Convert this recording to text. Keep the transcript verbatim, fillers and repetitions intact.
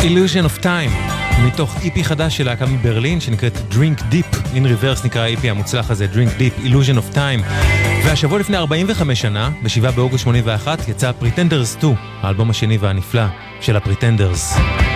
Illusion of Time, מתוך איפי חדש של להקה מברלין שנקראת Drink Deep, in reverse נקרא האיפי המוצלח הזה, Drink Deep, Illusion of Time. והשבוע לפני ארבעים וחמש שנה, בשבעה באוגוסט שמונים ואחת, יצא Pretenders שתיים, האלבום השני והנפלא של הפריטנדרס.